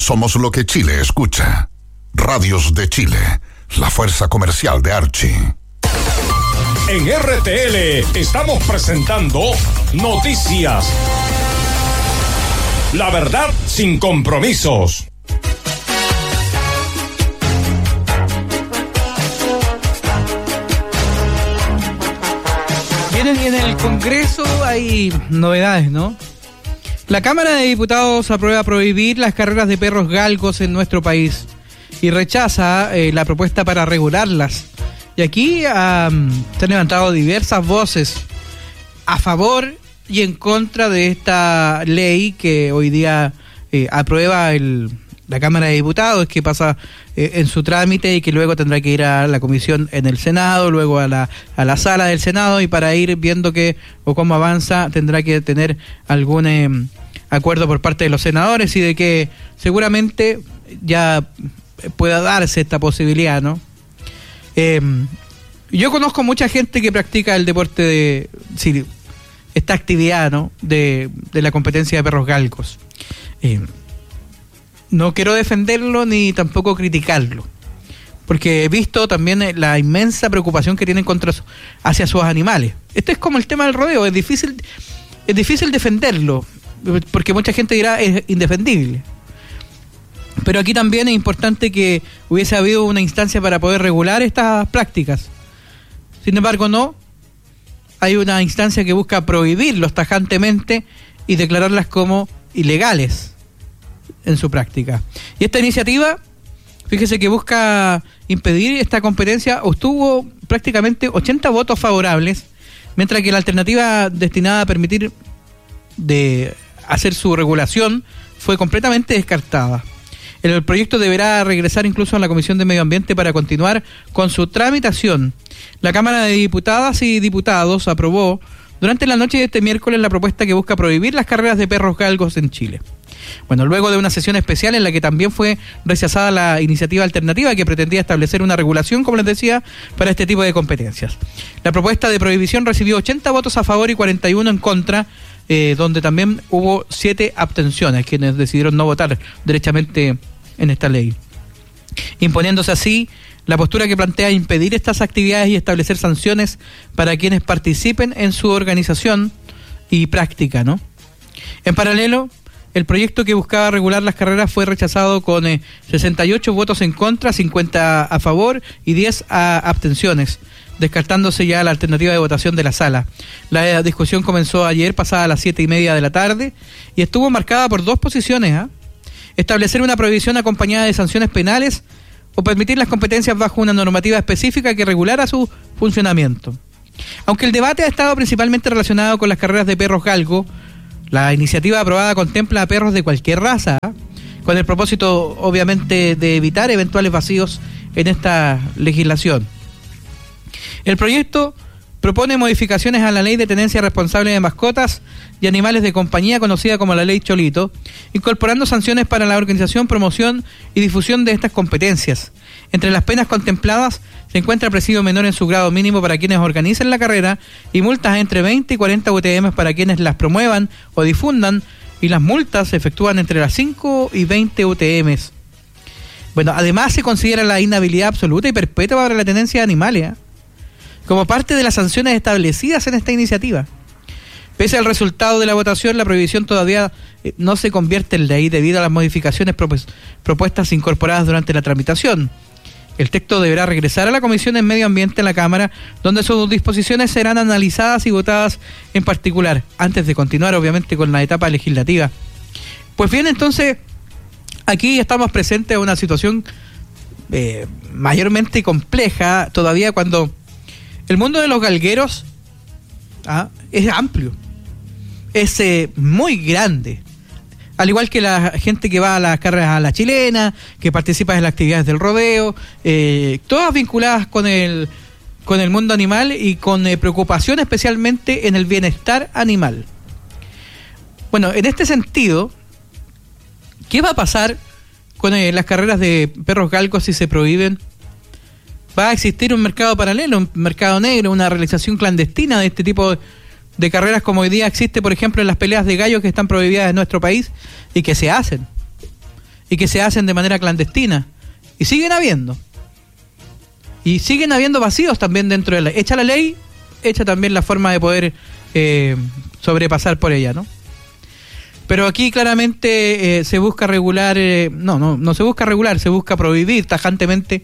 Somos lo que Chile escucha. Radios de Chile, la fuerza comercial de Archie. En RTL estamos presentando Noticias. La verdad sin compromisos. Y en el Congreso hay novedades, ¿no? La Cámara de Diputados aprueba prohibir las carreras de perros galgos en nuestro país y rechaza la propuesta para regularlas. Y aquí se han levantado diversas voces a favor y en contra de esta ley que hoy día aprueba la Cámara de Diputados, que pasa en su trámite y que luego tendrá que ir a la comisión en el Senado, luego a la sala del Senado, y para ir viendo cómo avanza tendrá que tener algún acuerdo por parte de los senadores y de que seguramente ya pueda darse esta posibilidad, ¿no? Yo conozco mucha gente que practica el deporte esta actividad, ¿no? de la competencia de perros galgos. No quiero defenderlo ni tampoco criticarlo, porque he visto también la inmensa preocupación que tienen hacia sus animales. Este es como el tema del rodeo, es difícil defenderlo, porque mucha gente dirá es indefendible. Pero aquí también es importante que hubiese habido una instancia para poder regular estas prácticas. Sin embargo, no. Hay una instancia que busca prohibirlos tajantemente y declararlas como ilegales en su práctica. Y esta iniciativa, fíjese que busca impedir esta competencia, obtuvo prácticamente 80 votos favorables, mientras que la alternativa destinada a permitir de hacer su regulación fue completamente descartada. El proyecto deberá regresar incluso a la Comisión de Medio Ambiente para continuar con su tramitación. La Cámara de Diputadas y Diputados aprobó durante la noche de este miércoles la propuesta que busca prohibir las carreras de perros galgos en Chile. Bueno, luego de una sesión especial en la que también fue rechazada la iniciativa alternativa que pretendía establecer una regulación, como les decía, para este tipo de competencias. La propuesta de prohibición recibió 80 votos a favor y 41 en contra, donde también hubo 7 abstenciones, quienes decidieron no votar derechamente en esta ley, imponiéndose así la postura que plantea impedir estas actividades y establecer sanciones para quienes participen en su organización y práctica, ¿no? En paralelo, el proyecto que buscaba regular las carreras fue rechazado con 68 votos en contra, 50 a favor y 10 abstenciones, descartándose ya la alternativa de votación de la sala. La discusión comenzó ayer pasada las 7:30 de la tarde y estuvo marcada por 2 posiciones, establecer una prohibición acompañada de sanciones penales o permitir las competencias bajo una normativa específica que regulara su funcionamiento. Aunque el debate ha estado principalmente relacionado con las carreras de perros galgo, la iniciativa aprobada contempla a perros de cualquier raza, con el propósito obviamente de evitar eventuales vacíos en esta legislación. El proyecto propone modificaciones a la Ley de Tenencia Responsable de Mascotas y Animales de Compañía, conocida como la Ley Cholito, incorporando sanciones para la organización, promoción y difusión de estas competencias. Entre las penas contempladas se encuentra presidio menor en su grado mínimo para quienes organicen la carrera y multas entre 20 y 40 UTM para quienes las promuevan o difundan, y las multas se efectúan entre las 5 y 20 UTM. Bueno, además se considera la inhabilidad absoluta y perpetua para la tenencia de animales, como parte de las sanciones establecidas en esta iniciativa. Pese al resultado de la votación, la prohibición todavía no se convierte en ley debido a las modificaciones propuestas incorporadas durante la tramitación. El texto deberá regresar a la Comisión de Medio Ambiente en la Cámara, donde sus disposiciones serán analizadas y votadas en particular, antes de continuar obviamente con la etapa legislativa. Pues bien, entonces, aquí estamos presentes a una situación mayormente compleja todavía, cuando el mundo de los galgueros es amplio, es muy grande. Al igual que la gente que va a las carreras a la chilena, que participa en las actividades del rodeo, todas vinculadas con el mundo animal y con preocupación especialmente en el bienestar animal. Bueno, en este sentido, ¿qué va a pasar con las carreras de perros galgos si se prohíben? Va a existir un mercado paralelo, un mercado negro, una realización clandestina de este tipo de carreras, como hoy día existe, por ejemplo, en las peleas de gallos que están prohibidas en nuestro país y que se hacen. y que se hacen de manera clandestina. Y siguen habiendo. Y siguen habiendo vacíos también dentro de la ley. Hecha la ley, hecha también la forma de poder sobrepasar por ella, ¿no? Pero aquí claramente se busca regular, no se busca regular, se busca prohibir tajantemente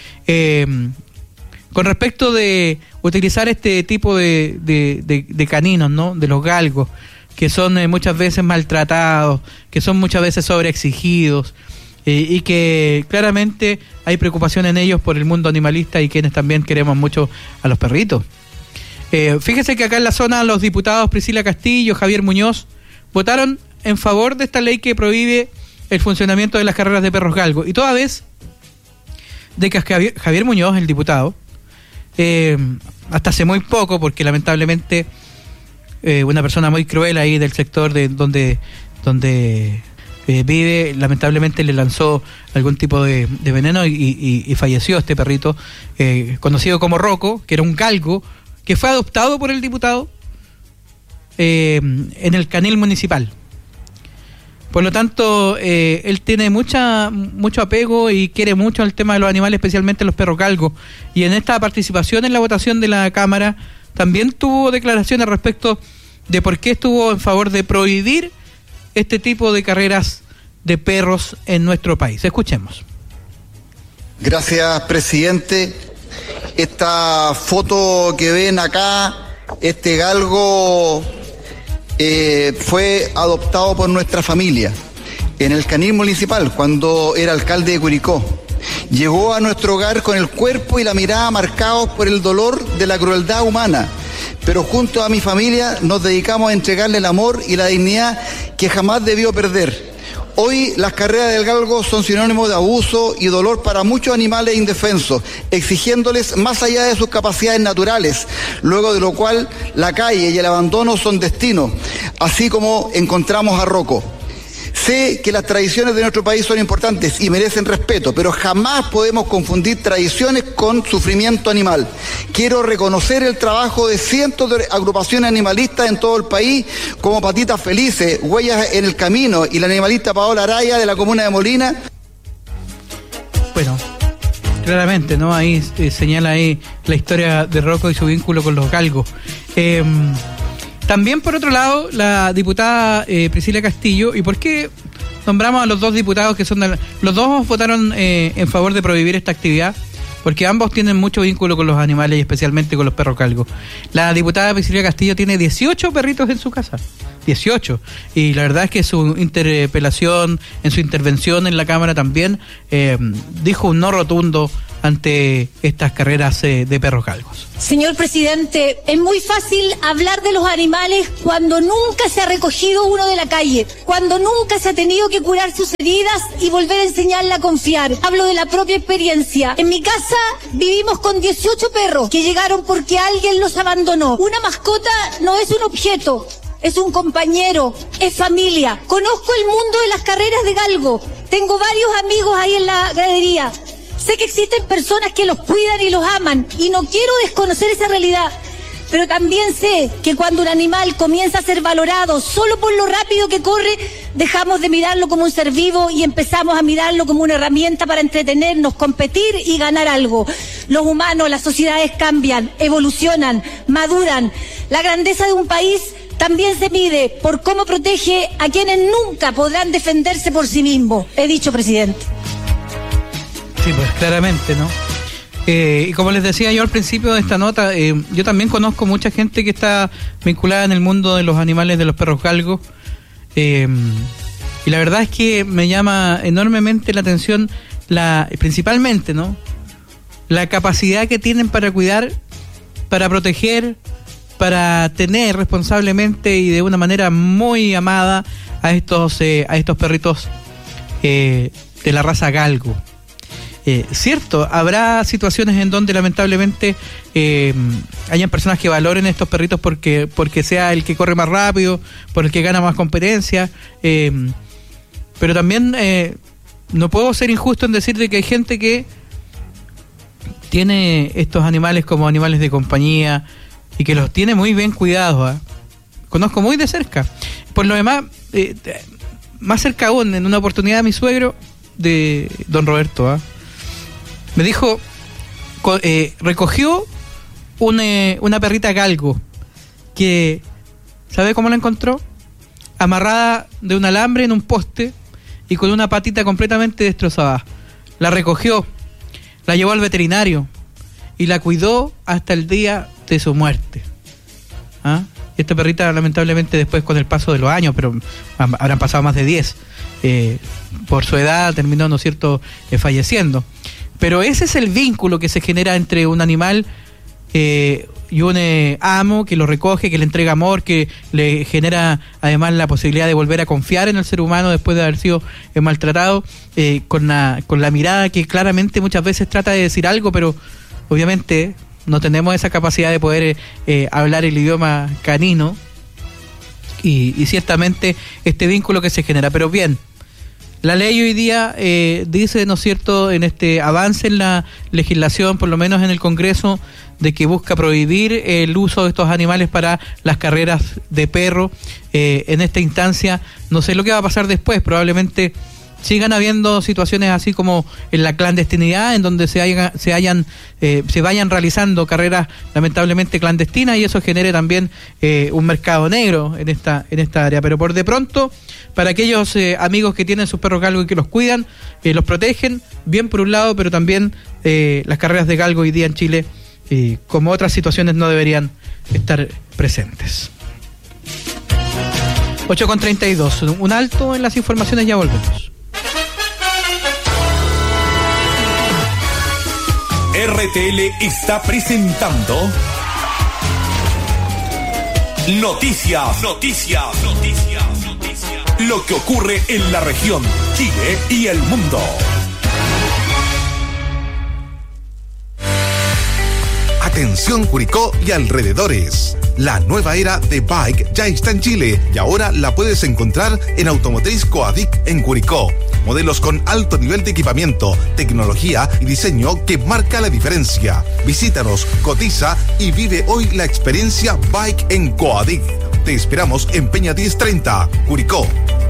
con respecto de utilizar este tipo de caninos, ¿no? De los galgos, que son muchas veces maltratados, que son muchas veces sobreexigidos, y que claramente hay preocupación en ellos por el mundo animalista y quienes también queremos mucho a los perritos. Fíjese que acá en la zona los diputados Priscila Castillo, Javier Muñoz, votaron en favor de esta ley que prohíbe el funcionamiento de las carreras de perros galgos. Y toda vez de que Javier Muñoz, el diputado, hasta hace muy poco, porque lamentablemente una persona muy cruel ahí del sector de donde vive, lamentablemente le lanzó algún tipo de veneno y falleció este perrito, conocido como Rocco, que era un galgo, que fue adoptado por el diputado en el canil municipal. Por lo tanto, él tiene mucho apego y quiere mucho el tema de los animales, especialmente los perros galgos. Y en esta participación en la votación de la Cámara también tuvo declaraciones respecto de por qué estuvo en favor de prohibir este tipo de carreras de perros en nuestro país. Escuchemos. Gracias, presidente. Esta foto que ven acá, este galgo fue adoptado por nuestra familia en el canil municipal cuando era alcalde de Curicó. Llegó a nuestro hogar con el cuerpo y la mirada marcados por el dolor de la crueldad humana, pero junto a mi familia nos dedicamos a entregarle el amor y la dignidad que jamás debió perder. Hoy las carreras del galgo son sinónimo de abuso y dolor para muchos animales indefensos, exigiéndoles más allá de sus capacidades naturales, luego de lo cual la calle y el abandono son destino, así como encontramos a Rocco. Sé que las tradiciones de nuestro país son importantes y merecen respeto, pero jamás podemos confundir tradiciones con sufrimiento animal. Quiero reconocer el trabajo de cientos de agrupaciones animalistas en todo el país, como Patitas Felices, Huellas en el Camino y la animalista Paola Araya de la comuna de Molina. Bueno, claramente, ¿no? Ahí señala ahí la historia de Rocco y su vínculo con los galgos. También, por otro lado, la diputada Priscila Castillo. ¿Y por qué nombramos a los dos diputados que son los dos votaron en favor de prohibir esta actividad? Porque ambos tienen mucho vínculo con los animales y especialmente con los perros galgos. La diputada Priscila Castillo tiene 18 perritos en su casa. 18. Y la verdad es que su interpelación, en su intervención en la Cámara también, dijo un no rotundo ante estas carreras de perros galgos. Señor presidente, es muy fácil hablar de los animales cuando nunca se ha recogido uno de la calle, cuando nunca se ha tenido que curar sus heridas y volver a enseñarle a confiar. Hablo de la propia experiencia. En mi casa vivimos con 18 perros que llegaron porque alguien los abandonó. Una mascota no es un objeto, es un compañero, es familia. Conozco el mundo de las carreras de galgo. Tengo varios amigos ahí en la gradería. Sé que existen personas que los cuidan y los aman y no quiero desconocer esa realidad, pero también sé que cuando un animal comienza a ser valorado solo por lo rápido que corre, dejamos de mirarlo como un ser vivo y empezamos a mirarlo como una herramienta para entretenernos, competir y ganar algo. Los humanos, las sociedades cambian, evolucionan, maduran. La grandeza de un país también se mide por cómo protege a quienes nunca podrán defenderse por sí mismos. He dicho, presidente. Sí, pues claramente, ¿no? Y como les decía yo al principio de esta nota, yo también conozco mucha gente que está vinculada en el mundo de los animales, de los perros galgos, y la verdad es que me llama enormemente la atención, principalmente, ¿no? La capacidad que tienen para cuidar, para proteger, para tener responsablemente y de una manera muy amada a estos perritos de la raza galgo. Cierto, habrá situaciones en donde lamentablemente hayan personas que valoren estos perritos porque sea el que corre más rápido, por el que gana más competencia, pero también no puedo ser injusto en decir de que hay gente que tiene estos animales como animales de compañía y que los tiene muy bien cuidados, ¿eh? Conozco muy de cerca. Por lo demás, más cerca aún, en una oportunidad mi suegro de don Roberto. Me dijo, recogió una perrita galgo que, ¿sabe cómo la encontró? Amarrada de un alambre en un poste y con una patita completamente destrozada. La recogió, la llevó al veterinario y la cuidó hasta el día de su muerte. Esta perrita, lamentablemente, después con el paso de los años, pero habrán pasado más de 10, por su edad terminó, ¿no es cierto?, falleciendo. Pero ese es el vínculo que se genera entre un animal y un amo que lo recoge, que le entrega amor, que le genera además la posibilidad de volver a confiar en el ser humano después de haber sido maltratado, con la mirada que claramente muchas veces trata de decir algo, pero obviamente no tenemos esa capacidad de poder hablar el idioma canino, y ciertamente este vínculo que se genera. Pero bien, la ley hoy día dice, ¿no es cierto?, en este avance en la legislación, por lo menos en el Congreso, de que busca prohibir el uso de estos animales para las carreras de perro. En esta instancia, no sé lo que va a pasar después, probablemente sigan habiendo situaciones así como en la clandestinidad, en donde se vayan realizando carreras lamentablemente clandestinas, y eso genere también un mercado negro en esta área. Pero por de pronto, para aquellos amigos que tienen sus perros galgos y que los cuidan, los protegen, bien por un lado, pero también las carreras de galgo hoy día en Chile, como otras situaciones, no deberían estar presentes. 8:32, un alto en las informaciones, ya volvemos. RTL está presentando Noticias. Lo que ocurre en la región, Chile y el mundo. Atención Curicó y alrededores. La nueva era de Bike ya está en Chile y ahora la puedes encontrar en Automotriz Coadic en Curicó. Modelos con alto nivel de equipamiento, tecnología y diseño que marca la diferencia. Visítanos, cotiza y vive hoy la experiencia Bike en Coadic. Te esperamos en Peña 1030, Curicó.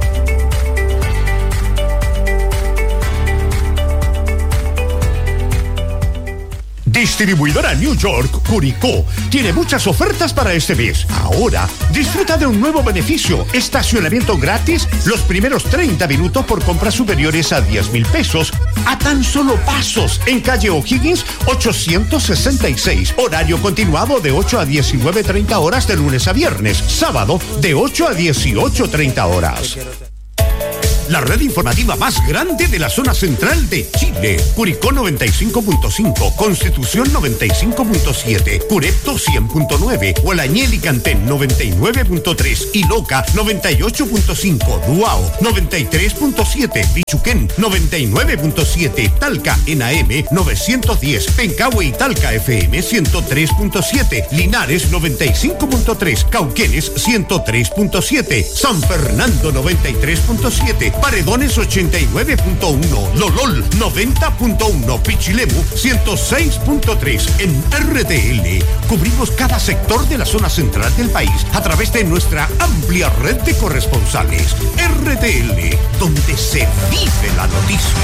Distribuidora New York Curicó tiene muchas ofertas para este mes. Ahora, disfruta de un nuevo beneficio: estacionamiento gratis los primeros 30 minutos por compras superiores a 10,000 pesos, a tan solo pasos, en calle O'Higgins 866. Horario continuado de 8 a 19:30 horas de lunes a viernes. Sábado de 8 a 18:30 horas. La red informativa más grande de la zona central de Chile. Curicó 95.5, Constitución 95.7, Curepto 100.9, Hualañel y Cantén 99.3 y Loca 98.5, Duao 93.7, Pichuquén 99.7, Talca en AM 910, Pencahue y Talca FM 103.7, Linares 95.3, Cauquenes 103.7, San Fernando 93.7, Paredones 89.1, Lolol 90.1, Pichilemu 106.3. En RTL cubrimos cada sector de la zona central del país a través de nuestra amplia red de corresponsales. RTL, donde se vive la noticia.